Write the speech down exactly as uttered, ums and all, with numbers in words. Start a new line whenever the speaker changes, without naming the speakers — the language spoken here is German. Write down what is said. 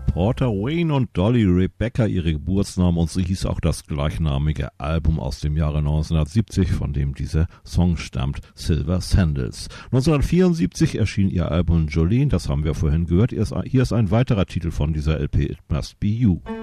Porter, Wayne und Dolly Rebecca ihre Geburtsnamen und so hieß auch das gleichnamige Album aus dem Jahre neunzehnhundertsiebzig, von dem dieser Song stammt, Silver Sandals. neunzehnhundertvierundsiebzig erschien ihr Album Jolene, das haben wir vorhin gehört. Hier ist ein weiterer Titel von dieser L P, It Must Be You.